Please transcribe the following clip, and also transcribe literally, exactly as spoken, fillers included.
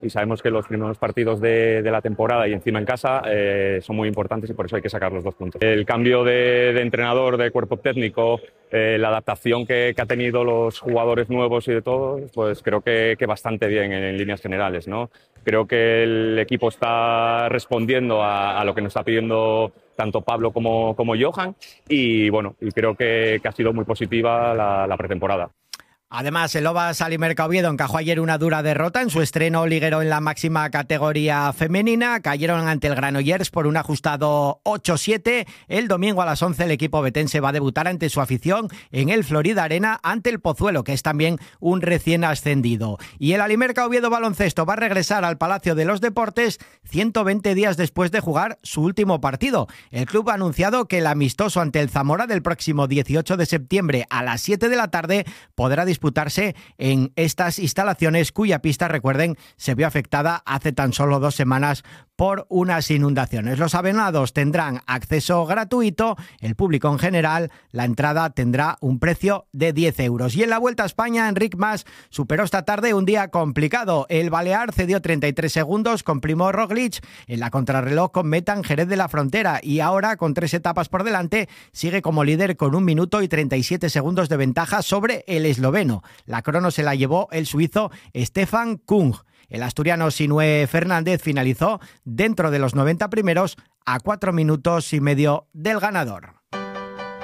y sabemos que los primeros partidos de, de la temporada y encima en casa eh, son muy importantes y por eso hay que sacar los dos puntos. El cambio de, de entrenador, de cuerpo técnico, eh, la adaptación que, que ha tenido los jugadores nuevos y de todo, pues creo que, que bastante bien en, en líneas generales, ¿no? Creo que el equipo está respondiendo a, a lo que nos está pidiendo tanto Pablo como, como Johan y bueno, y creo que, que ha sido muy positiva la, la pretemporada. Además, el Lobas Alimerca Oviedo encajó ayer una dura derrota en su estreno liguero en la máxima categoría femenina. Cayeron ante el Granollers por un ajustado ocho siete. El domingo a las once el equipo betense va a debutar ante su afición en el Florida Arena ante el Pozuelo, que es también un recién ascendido. Y el Alimerca Oviedo Baloncesto va a regresar al Palacio de los Deportes ciento veinte días después de jugar su último partido. El club ha anunciado que el amistoso ante el Zamora del próximo dieciocho de septiembre a las siete de la tarde podrá disputar disputarse en estas instalaciones cuya pista, recuerden, se vio afectada hace tan solo dos semanas por unas inundaciones. Los abonados tendrán acceso gratuito, el público en general, la entrada tendrá un precio de diez euros. Y en la Vuelta a España, Enric Mas superó esta tarde un día complicado. El Balear cedió treinta y tres segundos con Primo Roglic en la contrarreloj con meta en Jerez de la Frontera y ahora, con tres etapas por delante, sigue como líder con un minuto y treinta y siete segundos de ventaja sobre el esloveno. La crono se la llevó el suizo Stefan Kung. El asturiano Sinue Fernández finalizó dentro de los noventa primeros a cuatro minutos y medio del ganador.